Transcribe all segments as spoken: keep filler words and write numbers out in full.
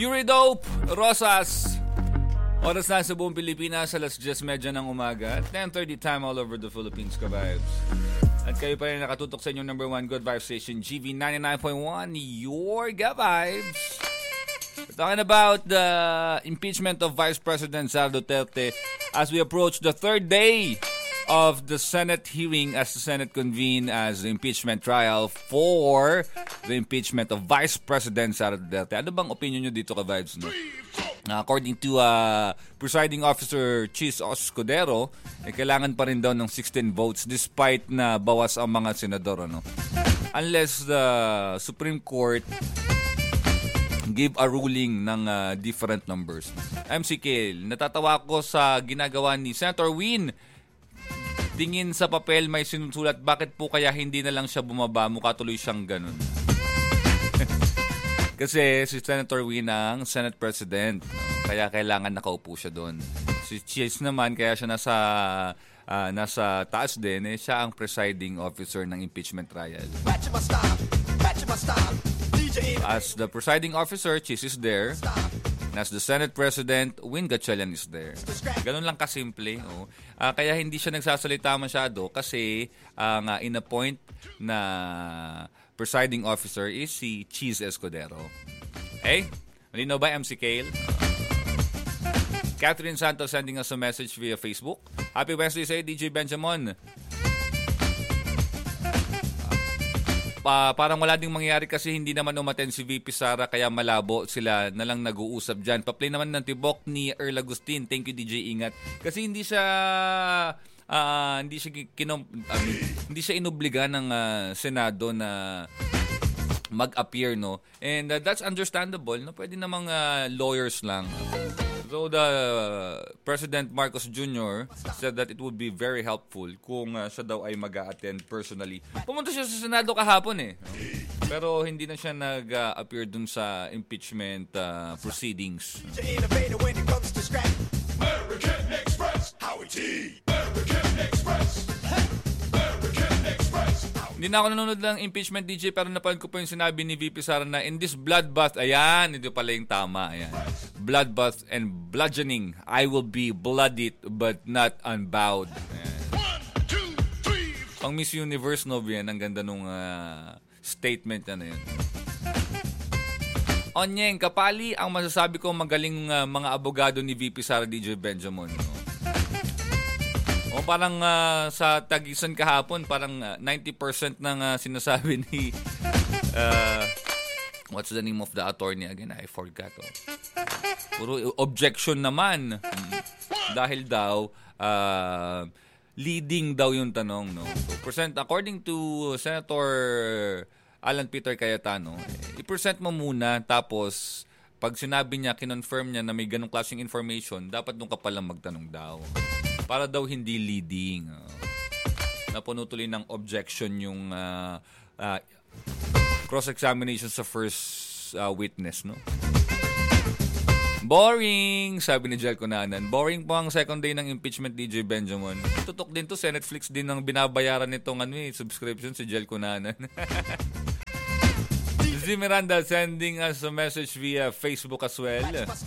Euridope Rosas. Oras na sa buong Pilipinas, alas diyes medya ng umaga. ten thirty time all over the Philippines, ka-vibes. At kayo pa rin nakatutok sa inyong number one Good Vibes Station, G V ninety-nine point one, your ka-vibes. We're talking about the impeachment of Vice President Sara Duterte as we approach the third day of the Senate hearing as the Senate convened as the impeachment trial for the impeachment of Vice President Sara Duterte. Ano bang opinion nyo dito, ka-vibes? No? Uh, according to uh, presiding officer Chis Escudero, eh, kailangan pa rin daw ng sixteen votes despite na bawas ang mga senador. Ano? Unless the Supreme Court give a ruling ng uh, different numbers. M C K, natatawa ko sa ginagawa ni Senator Win. Tingin sa papel may sinusulat, bakit po kaya hindi na lang siya bumaba? Mukha tuloy siyang ganun. Kasi si Senator Win ang Senate President. Kaya kailangan nakaupo siya doon. Si Chis naman, kaya siya nasa, uh, nasa taas din, eh, siya ang presiding officer ng impeachment trial. As the presiding officer, Chis is there. As the Senate President, Win Gatchalian is there. Ganun lang kasimple. Oh. Uh, kaya hindi siya nagsasalita masyado kasi ang uh, in-appoint na presiding officer is si Chis Escudero. Okay? Malinaw ba, M C Kale? Catherine Santos sending us a message via Facebook. Happy Wednesday sa'yo, D J Benjamin. Uh, parang wala ding mangyayari kasi hindi naman umaten si V P Sara kaya malabo sila na lang nag-uusap dyan. Pa-play naman ng tibok ni Earl Agustin. Thank you, D J Ingat. Kasi hindi siya uh, hindi siya kinom, uh, hindi siya inobliga ng uh, Senado na mag-appear, no? And uh, that's understandable, no? Pwede namang uh, lawyers lang. So the uh, President Marcos Junior said that it would be very helpful kung uh, siya daw ay mag-a-attend personally. Pumunta siya sa Senado kahapon eh. Pero hindi na siya nag-appear dun sa impeachment uh, proceedings. American Express, Howie T. American Express. Hindi na ako nanonood ng impeachment, D J, pero napanood ko po yung sinabi ni V P Sara na in this bloodbath, ayan, ito pala yung tama, ayan. Bloodbath and bludgeoning, I will be bloodied but not unbowed. One, two, three. Pang Miss Universe, no, yan, ang ganda nung uh, statement na yun. Onyeng, kapali ang masasabi ko magaling uh, mga abogado ni V P Sara, D J Benjamin. No? O parang uh, sa tagisan kahapon, parang uh, ninety percent ng uh, sinasabi ni... Uh, what's the name of the attorney again? I forgot. Oh. Puro objection naman. Hmm. Dahil daw, uh, leading daw yung tanong. No? So, present, according to Senator Alan Peter Cayetano, i-present mo muna, tapos pag sinabi niya, kinonfirm niya na may ganong klaseng information, dapat nung ka palang magtanong daw. Para daw hindi leading. Uh, napuno tuloy ng objection yung uh, uh, cross-examination sa first uh, witness, no? Boring, sabi ni Jel Cunanan. Boring po ang second day ng impeachment, D J Benjamin. Tutok din to, Netflix din ang binabayaran nitong ano, eh, subscription si Jel Cunanan. Z Miranda sending us a message via Facebook as well.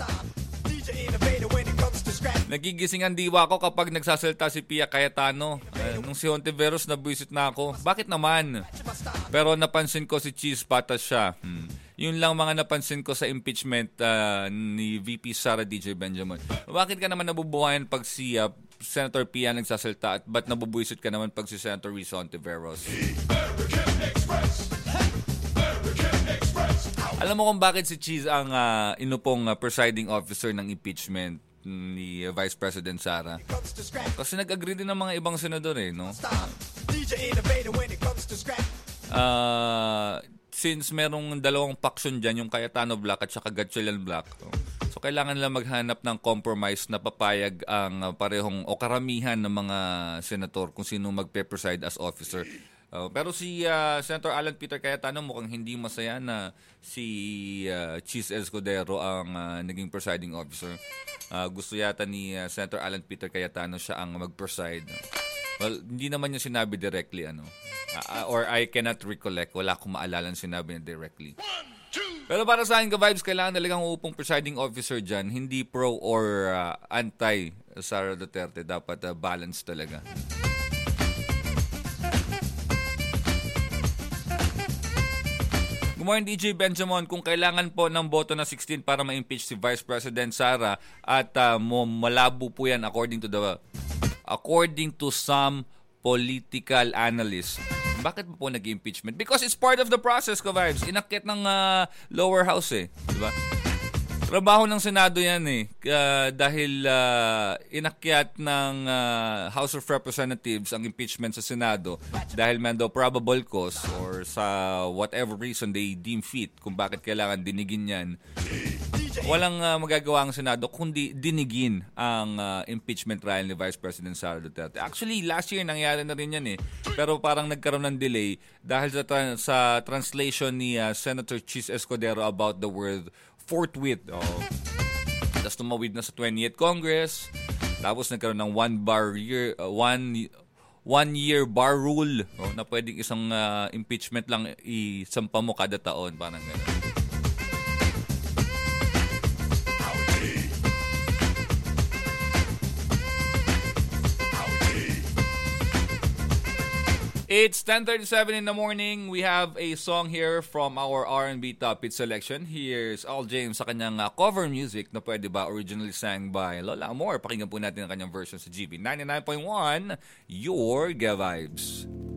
Nagigising ang diwa ko kapag nagsasalita si Pia Cayetano. Uh, nung si Hontiveros, nabuisit na ako. Bakit naman? Pero napansin ko si Cheese patas siya. Hmm. Yun lang mga napansin ko sa impeachment uh, ni V P Sara, D J Benjamin. Bakit ka naman nabubuhayan pag si uh, Senator Pia nagsasalita at ba't nabubuisit ka naman pag si Senator Risa Hontiveros? Alam mo kung bakit si Cheese ang uh, inupong uh, presiding officer ng impeachment ni uh, Vice President Sara? Kasi nag-agree din ng mga ibang senador eh, no? Uh, since merong dalawang faction dyan, yung Cayetano Black at saka Gatchalian Black, no? So kailangan nila maghanap ng compromise na papayag ang uh, parehong o karamihan ng mga senator kung sino magpe-preside as officer. Uh, pero si uh, Senator Alan Peter Cayetano mukhang hindi masaya na si uh, Chis Escudero ang uh, naging presiding officer. Uh, gusto yata ni uh, Senator Alan Peter Cayetano siya ang mag-preside. Well, hindi naman niya sinabi directly, ano. Uh, or I cannot recollect. Wala akong maalala na sinabi niya directly. One, two, Pero para sa akin, ka-vibes, kailangan talagang uupong presiding officer dyan. Hindi pro or uh, anti Sara Duterte. Dapat uh, balance talaga. Good morning, D J Benjamin. Kung kailangan po ng boto na sixteen para ma-impeach si Vice President Sara at uh, mo malabo po yan according to the according to some political analysts. Bakit po po nag-impeachment? Because it's part of the process, ka-vibes. Inakyat ng uh, lower house eh. Diba? Trabaho ng Senado yan eh. Uh, dahil uh, inakyat ng uh, House of Representatives ang impeachment sa Senado dahil man daw probable cause or sa whatever reason they deem fit kung bakit kailangan dinigin yan. Walang uh, magagawa ang Senado kundi dinigin ang uh, impeachment trial ni Vice President Sara Duterte. Actually, last year nangyari na rin yan eh. Pero parang nagkaroon ng delay dahil sa, tra- sa translation ni uh, Senator Chis Escudero about the word forthwith. Oh. Tapos tumawid na sa twentieth Congress. Tapos nagkaroon ng one bar year, uh, one one year bar rule oh, na pwedeng isang uh, impeachment lang isampa mo kada taon. Parang gano'n. It's ten thirty-seven in the morning. We have a song here from our R and B Top Hit selection. Here's Al James sa kanyang uh, cover music na pwede ba originally sang by Lola Amor. Pakinggan po natin ang kanyang version sa G B ninety-nine point one, Your Ga Vibes.